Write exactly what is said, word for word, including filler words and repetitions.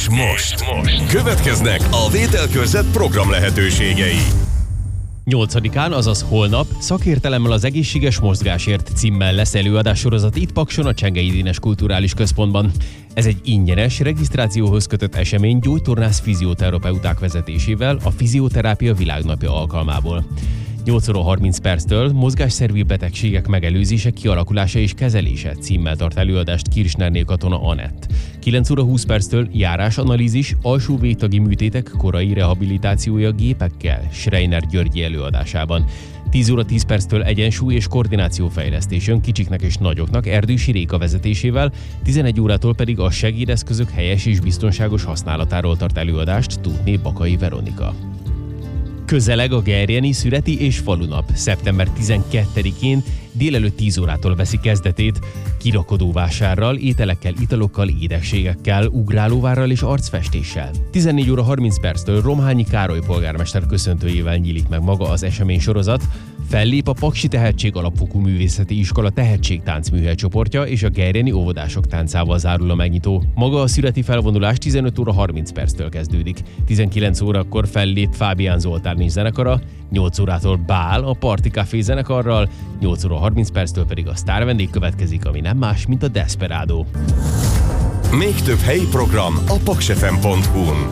És most, most következnek a Vételkörzet program lehetőségei. nyolcadikán, azaz holnap Szakértelemmel az egészséges mozgásért címmel lesz előadássorozat itt Pakson, a Csengei Dénes Kulturális Központban. Ez egy ingyenes, regisztrációhoz kötött esemény gyógytornász fizioterapeuták vezetésével a Fizioterápia Világnapja alkalmából. nyolc óra harminc perctől mozgásszervi betegségek megelőzése, kialakulása és kezelése címmel tart előadást Kirchnerné katona Anett. kilenc óra húsz perctől járásanalízis, alsó végtagi műtétek korai rehabilitációja gépekkel Schreiner Györgyi előadásában. tíz óra tíz perctől egyensúly és koordinációfejlesztés jön kicsiknek és nagyoknak Erdősi Réka vezetésével, tizenegy órától pedig a segédeszközök helyes és biztonságos használatáról tart előadást Tótné Bakai Veronika. Közeleg a Gerjeni Szüreti és Falunap. szeptember tizenkettedikén délelőtt tíz órától veszi kezdetét, kirakodóvásárral, ételekkel, italokkal, édességekkel, ugrálóvárral és arcfestéssel. tizennégy óra harminc perctől Romhányi Károly polgármester köszöntőjével nyílik meg maga az esemény sorozat. Fellép a Paksi Tehetség Alapfokú Művészeti Iskola Tehetségtánc műhelycsoportja, és a gerjeni óvodások táncával zárul a megnyitó. Maga a szüreti felvonulás tizenöt óra harminc perctől kezdődik. tizenkilenc órakor fellép Fábián Zoltán és zenekara, nyolc órától Bál a Party Café zenekarral, nyolc óra harminc perctől pedig a sztár vendég következik, ami nem más, mint a Desperado. Még több helyi program a paksefem pont hu-n.